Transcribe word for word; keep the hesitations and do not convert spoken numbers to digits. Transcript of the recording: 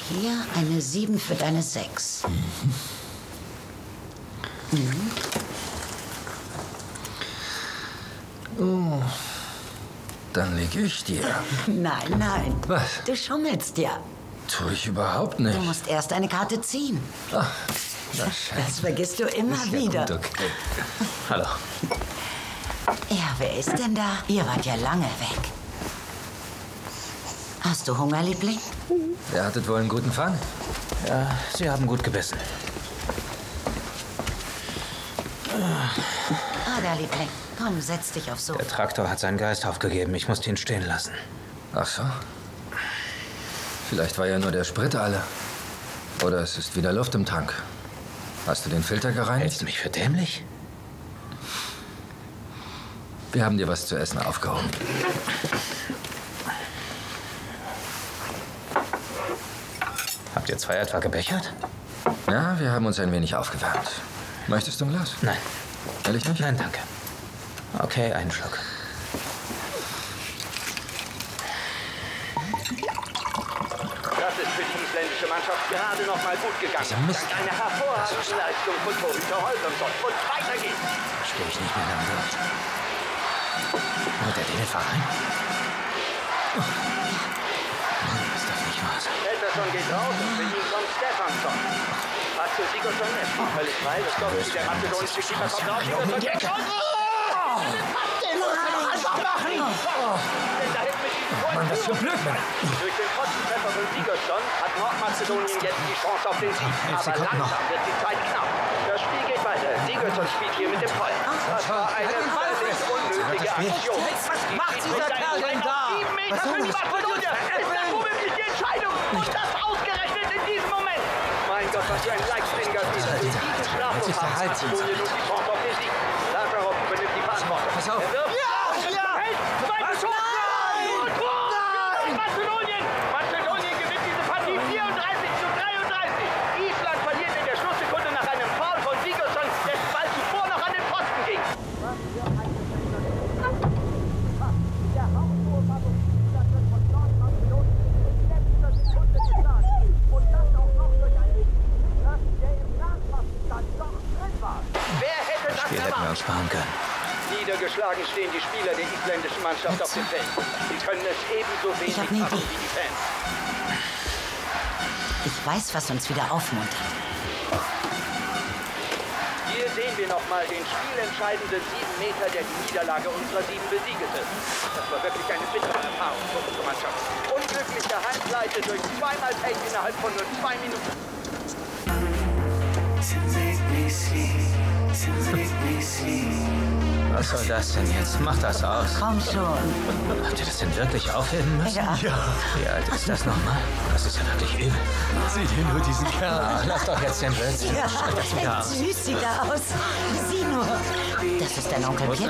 hier eine sieben für deine sechs. Mhm. Mhm. Oh. Dann leg ich dir. Nein, nein. Was? Du schummelst ja. Tue ich überhaupt nicht. Du musst erst eine Karte ziehen. Ach, na schön. Das vergisst du immer Ist ja wieder. gut, okay. Hallo. Ja, wer ist denn da? Ihr wart ja lange weg. Hast du Hunger, Liebling? Ihr hattet wohl einen guten Fang? Ja, Sie haben gut gebissen. Ada, Liebling, komm, setz dich aufs Sofa. Der Traktor hat seinen Geist aufgegeben. Ich musste ihn stehen lassen. Ach so. Vielleicht war ja nur der Sprit alle. Oder es ist wieder Luft im Tank. Hast du den Filter gereinigt? Hältst du mich für dämlich? Wir haben dir was zu essen aufgehoben. Habt ihr zwei etwa gebechert? Ja, wir haben uns ein wenig aufgewärmt. Möchtest du ein Glas? Nein. Ehrlich nicht? Nein, danke. Okay, einen Schluck. Das ist für die isländische Mannschaft gerade noch mal gut gegangen. Mist. Dank einer hervorragenden Leistung von Torhüter Holgersson. Und weiter geht's. Verstehe ich nicht mehr lang durch. Und der den Verein? Oh. Das darf nicht wahr sein. Pettersson geht raus und für ihn kommt Stefansson. Pass zu Sigurdsson, er spielt völlig frei. Das Doppel der mazedonische Keeper kommt raus. Sigurdsson geht raus. Den muss er doch einfach machen. Denn da hinten mit diesem Tor Mann, das ist so blöd, Mann. Durch den Pfostentreffer von Sigurdsson hat Nordmazedonien jetzt die Chance auf den Sieg. Aber langsam wird die Zeit knapp. Das Spiel geht weiter. Sigurdsson spielt hier mit dem Ball. Das war eine völlig unnötige Aktion. Was macht dieser Kerl denn da? Sieben Meter für die Mazedonier. Ist das womöglich die Entscheidung? Und das ausgerechnet in diesem Moment. Mein Gott, was für ein Leichtfinger ist. Durch diesen Strafraum hat Mazedonien nun die Chance auf den Sieg. Lazarov übernimmt die Verantwortung. Pass auf. Er wirft. Ja! Hält. Zweites Tor. Tor. Tor. Mazedonien. Mazedonien gewinnt diese Partie vierunddreißig zu dreiunddreißig. Island verliert in der Schlusssekunde nach einem Foul von Sigurdsson, dessen Ball zuvor noch an den Pfosten ging. Der Haupttorfavorit Island wird von Nordmazedonien in letzter Sekunde geschlagen. Und das auch noch durch einen Spieler, der im Nachmachstand doch drin war. Wer hätte das Spiel hätten wir erwartet? uns sparen können. Niedergeschlagen stehen die Spieler der isländischen Mannschaft auf dem Feld. Sie können es ebenso wenig hab eine machen Idee. wie die Fans. Ich weiß, was uns wieder aufmuntert. Hier sehen wir nochmal den spielentscheidenden sieben Meter, der die Niederlage unserer sieben besiegete. Das war wirklich eine bittere Erfahrung für unsere Mannschaft. Unglückliche Heimpleite durch zweimal Pech innerhalb von nur zwei Minuten. Was soll das denn jetzt? Mach das aus. Komm schon. Habt ihr das denn wirklich aufheben müssen? Ja. Wie alt ist das nochmal? Das ist ja wirklich übel. Sieh dir nur diesen Kerl Ah, lass doch jetzt den Blödsinn. Ja, Schreib das wieder aus. süß sieht er aus. Sieh nur. Das ist dein Onkel Pierre.